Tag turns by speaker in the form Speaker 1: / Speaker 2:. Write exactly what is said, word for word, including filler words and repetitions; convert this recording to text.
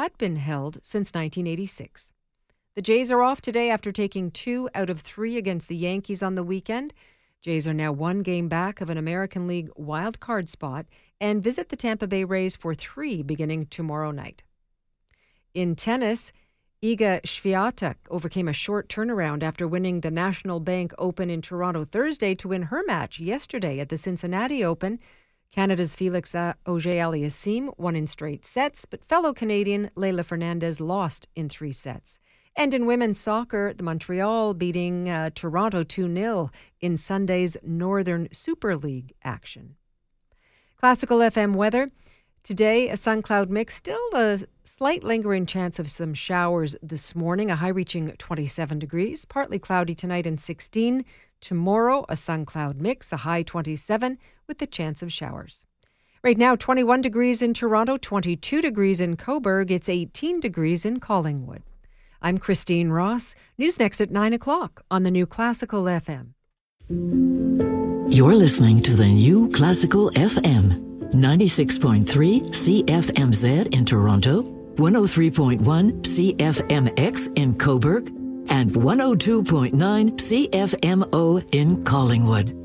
Speaker 1: had been held since nineteen eighty-six. The Jays are off today after taking two out of three against the Yankees on the weekend. Jays are now one game back of an American League wild card spot and visit the Tampa Bay Rays for three beginning tomorrow night. In tennis, Iga Swiatek overcame a short turnaround after winning the National Bank Open in Toronto Thursday to win her match yesterday at the Cincinnati Open. Canada's Felix Auger-Aliassime won in straight sets, but fellow Canadian Leylah Fernandez lost in three sets. And in women's soccer, the Montreal beating uh, Toronto two nil in Sunday's Northern Super League action. Classical F M weather. Today, a sun-cloud mix, still a slight lingering chance of some showers this morning, a high reaching twenty-seven degrees, partly cloudy tonight and sixteen. Tomorrow, a sun-cloud mix, a high twenty-seven with the chance of showers. Right now, twenty-one degrees in Toronto, twenty-two degrees in Cobourg, it's eighteen degrees in Collingwood. I'm Christine Ross. News next at nine o'clock on the New Classical F M.
Speaker 2: You're listening to the New Classical F M. ninety-six point three C F M Z in Toronto, one oh three point one C F M X in Cobourg, and one oh two point nine C F M O in Collingwood.